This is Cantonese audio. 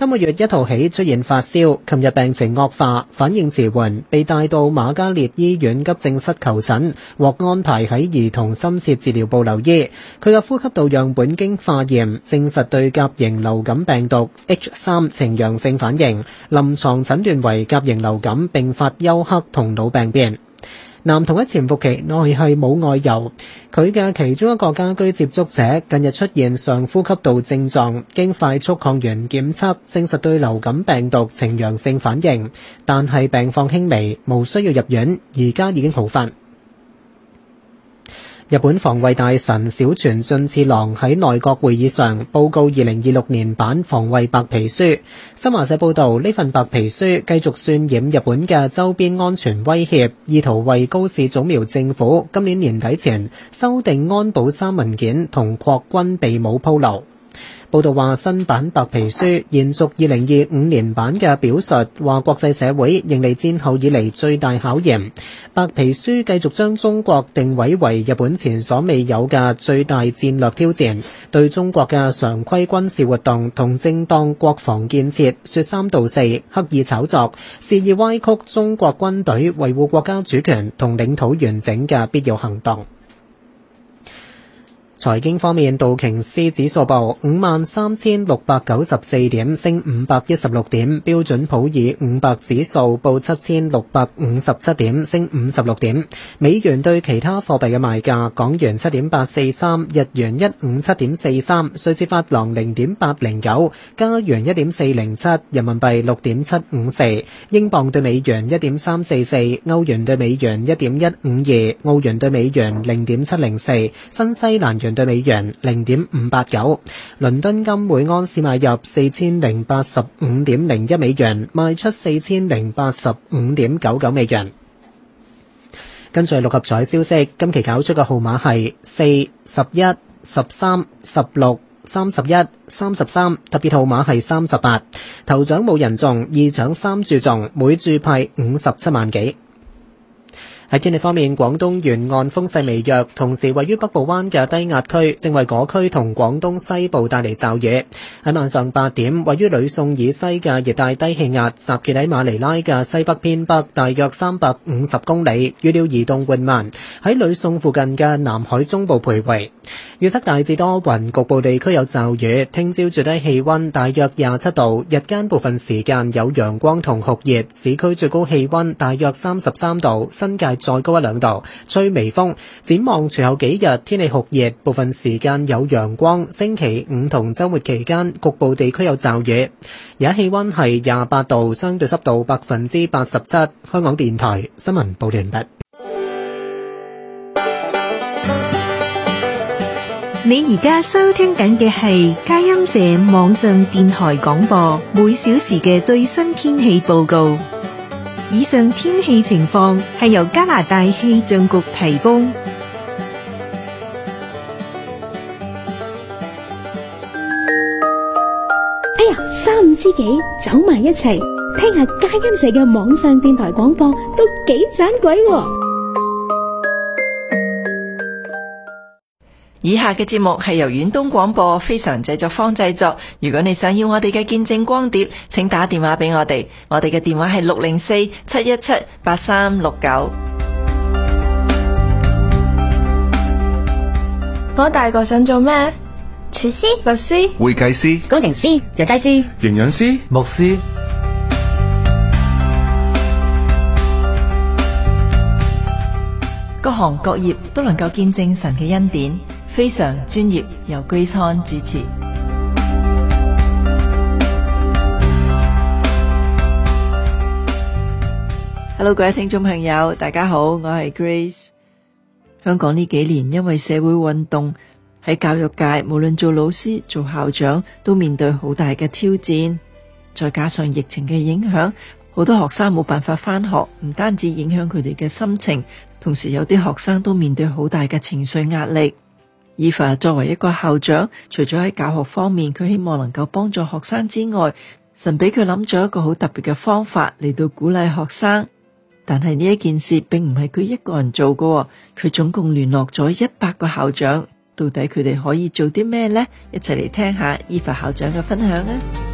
今個月1號起出現發燒，琴日病情惡化，反應遲緩，被帶到瑪嘉烈醫院急症室求診，獲安排喺兒童深切治療部留醫。佢嘅呼吸道樣本經化驗，證實對甲型流感病毒 H3 呈陽性反應，臨床診斷為甲型流感併發休克同腦病變。男童喺潛伏期內係冇外遊，佢嘅其中一個家居接觸者近日出現上呼吸道症狀，經快速抗原檢測證實對流感病毒呈陽性反應，但係病況輕微，無需要入院，而家已經好返。日本防衛大臣小泉進次郎喺內閣會議上報告2026年版防衛白皮書。新華社報道，呢份白皮書繼續渲染日本嘅周邊安全威脅，意圖為高市早苗政府今年年底前修訂安保3文件同擴軍備武鋪路。報道話，新版白皮書延續2025年版嘅表述，話國際社會迎嚟戰後以嚟最大考驗。白皮書繼續將中國定位為日本前所未有嘅最大戰略挑戰，對中國嘅常規軍事活動同正當國防建設說三道四，刻意炒作，肆意歪曲中國軍隊維護國家主權同領土完整嘅必要行動。財經方面，道瓊斯指數報53,694點，升516點；標準普爾500指數報7,657點，升56點。美元對其他貨幣嘅賣價：港元7.843，日元157.43，瑞士法郎0.809，加元1.407，人民幣6.754，英鎊對美元1.344，歐元對美元1.152，澳元對美元0.704，新西蘭元對美元0.589，倫敦金每盎司買入4085.01美元，賣出4085.99美元。跟住六合彩消息，今期搞出嘅號碼係4、11、13、16、31、33，特別號碼係38。頭獎冇人中，二獎3注中，每注派57萬幾。喺天氣方面，廣東沿岸風勢微弱，同時位於北部灣嘅低壓區正為嗰區同廣東西部帶嚟驟雨。喺晚上8點，位於呂宋以西嘅熱帶低氣壓集結喺馬尼拉嘅西北偏北大約350公里，預料移動緩慢，喺呂宋附近嘅南海中部徘徊。預測大致多雲，局部地區有驟雨。聽朝最低氣溫大約27度，日間部分時間有陽光同酷熱，市區最高氣溫大約33度，新界再高1-2度，吹微風。展望隨後幾日天氣酷熱，部分時間有陽光。星期5同週末期間局部地區有驟雨。而家氣溫係28度，相對濕度87%。香港電台新聞報完畢。 你而家收聽緊嘅係佳音社網上電台廣播，每小時嘅最新天氣報告。以上天氣情況係由加拿大氣象局提供。 哎呀，三五知己走埋一齊，聽下佳音社嘅網上電台廣播都幾盞鬼喎。 以下嘅節目係由遠東廣播非常製作方製作。如果你想要我哋嘅見證光碟，請打電話俾我哋。我哋嘅電話係604-717-8369。 我大個想做咩？ 廚師、 律師、 會計師、 工程師、藥劑師、 營養師、牧師。 各行各業都能夠見證神嘅恩典。非常專業，由 Grace Han 主持。Hello， 各位聽眾朋友，大家好，我係 Grace。香港呢幾年因為社會運動，喺教育界無論做老師、做校長，都面對好大嘅挑戰。再加上疫情嘅影響，好多學生冇辦法返學，唔單止影響佢哋嘅心情，同時有啲學生都面對好大嘅情緒壓力。Eva 作為一個校長，除咗喺教學方面佢希望能夠幫助學生之外，神俾佢諗咗一個好特別嘅方法嚟到鼓勵學生。但係呢一件事並唔係佢一個人做嘅，佢總共聯絡咗100個校長，到底佢哋可以做啲咩呢？一齊嚟聽下Eva校長嘅分享啊！